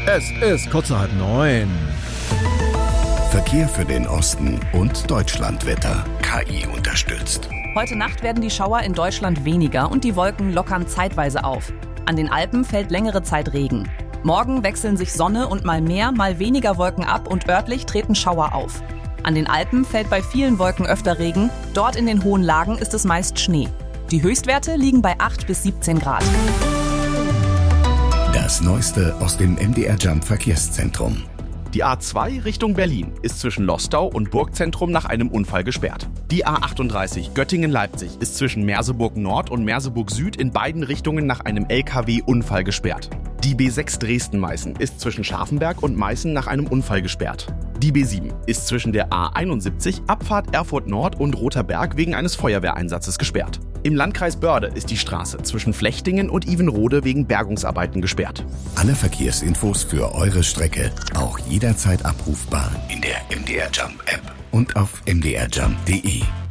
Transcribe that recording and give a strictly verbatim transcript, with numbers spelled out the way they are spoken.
Es ist kurz nach halb neun. Verkehr für den Osten und Deutschlandwetter. K I unterstützt. Heute Nacht werden die Schauer in Deutschland weniger und die Wolken lockern zeitweise auf. An den Alpen fällt längere Zeit Regen. Morgen wechseln sich Sonne und mal mehr, mal weniger Wolken ab und örtlich treten Schauer auf. An den Alpen fällt bei vielen Wolken öfter Regen, dort in den hohen Lagen ist es meist Schnee. Die Höchstwerte liegen bei acht bis siebzehn Grad. Das Neueste aus dem M D R Jump Verkehrszentrum. Die A zwei Richtung Berlin ist zwischen Lostau und Burgzentrum nach einem Unfall gesperrt. Die A achtunddreißig Göttingen-Leipzig ist zwischen Merseburg Nord und Merseburg Süd in beiden Richtungen nach einem L K W-Unfall gesperrt. Die B sechs Dresden-Meißen ist zwischen Scharfenberg und Meißen nach einem Unfall gesperrt. Die B sieben ist zwischen der A einundsiebzig Abfahrt Erfurt Nord und Rother Berg wegen eines Feuerwehreinsatzes gesperrt. Im Landkreis Börde ist die Straße zwischen Flechtingen und Ivenrode wegen Bergungsarbeiten gesperrt. Alle Verkehrsinfos für eure Strecke auch jederzeit abrufbar in der M D R Jump App und auf m d r jump punkt d e.